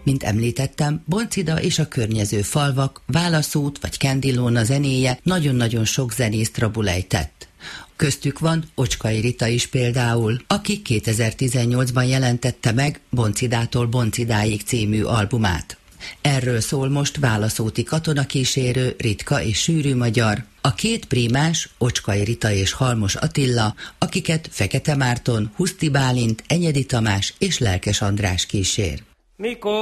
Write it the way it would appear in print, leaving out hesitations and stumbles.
Mint említettem, Boncida és a környező falvak, Válaszút vagy Kendillón zenéje nagyon-nagyon sok zenészt rabul ejtett. Köztük van Ocskay Rita is például, aki 2018-ban jelentette meg Boncidától Boncidáig című albumát. Erről szól most Válaszúti katonakísérő, ritka és sűrű magyar, a két prímás, Ocskay Rita és Halmos Attila, akiket Fekete Márton, Huszti Bálint, Enyedi Tamás és Lelkes András kísér.